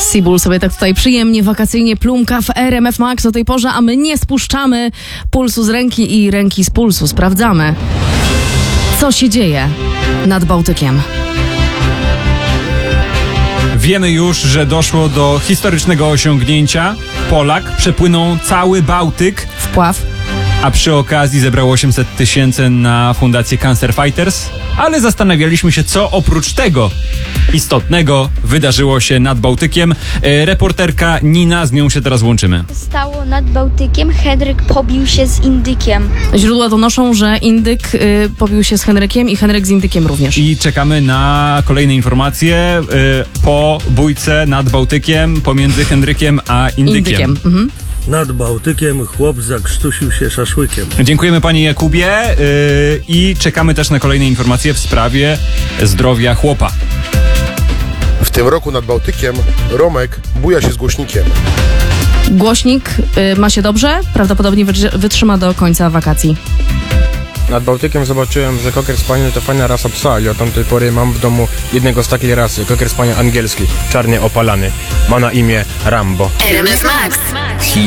Seabull sobie tak tutaj przyjemnie, wakacyjnie plumka w RMF Max o tej porze, a my nie spuszczamy pulsu z ręki i ręki z pulsu. Sprawdzamy, co się dzieje nad Bałtykiem. Wiemy już, że doszło do historycznego osiągnięcia. Polak przepłynął cały Bałtyk, Wpław. a przy okazji zebrał 800 000 na fundację Cancer Fighters. Ale zastanawialiśmy się, co oprócz tego istotnego wydarzyło się nad Bałtykiem. Reporterka Nina, z nią się teraz łączymy. Stało nad Bałtykiem, Henryk pobił się z Indykiem. Źródła donoszą, że Indyk pobił się z Henrykiem i Henryk z Indykiem również. I czekamy na kolejne informacje po bójce nad Bałtykiem pomiędzy Henrykiem a Indykiem. Mhm. Nad Bałtykiem chłop zakrztusił się szaszłykiem. Dziękujemy panie Jakubie i czekamy też na kolejne informacje w sprawie zdrowia chłopa. W tym roku nad Bałtykiem Romek buja się z głośnikiem. Głośnik ma się dobrze, prawdopodobnie wytrzyma do końca wakacji. Nad Bałtykiem zobaczyłem, że Cocker Spaniel to fajna rasa psa i od tamtej pory mam w domu jednego z takiej rasy. Cocker Spaniel angielski, czarnie opalany. Ma na imię Rambo. RMF Max.